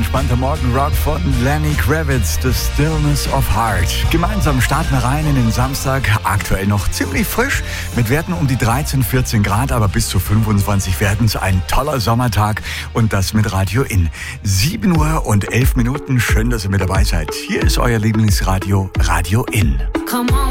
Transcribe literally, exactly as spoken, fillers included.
entspannter Morgenrock von Lenny Kravitz, The Stillness of Heart. Gemeinsam starten wir rein in den Samstag, aktuell noch ziemlich frisch, mit Werten um die dreizehn, vierzehn Grad, aber bis zu fünfundzwanzig werden es ein toller Sommertag und das mit Radio In. sieben Uhr und elf Minuten, schön, dass ihr mit dabei seid. Hier ist euer Lieblingsradio, Radio In. Come on.